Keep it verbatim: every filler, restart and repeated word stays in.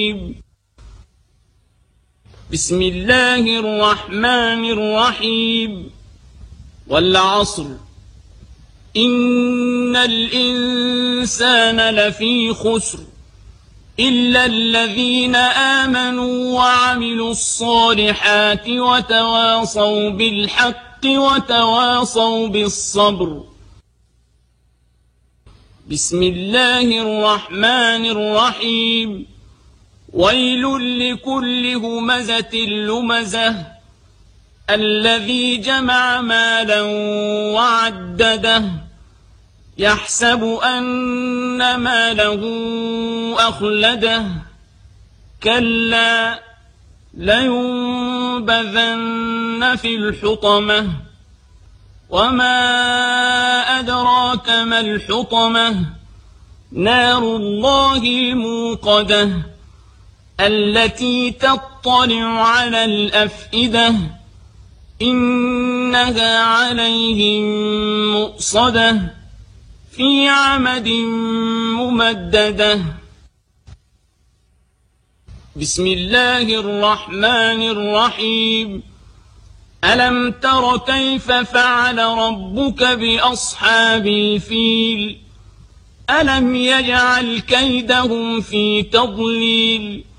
بسم الله الرحمن الرحيم والعصر إن الإنسان لفي خسر إلا الذين آمنوا وعملوا الصالحات وتواصوا بالحق وتواصوا بالصبر. بسم الله الرحمن الرحيم ويل لكل همزة لمزة الذي جمع مالا وعدده يحسب أن ماله أخلده كلا لينبذن في الحطمة وما أدراك ما الحطمة نار الله الموقدة التي تطلع على الأفئدة إنها عليهم مؤصدة في عمد ممددة. بسم الله الرحمن الرحيم ألم تر كيف فعل ربك بأصحاب الفيل ألم يجعل كيدهم في تضليل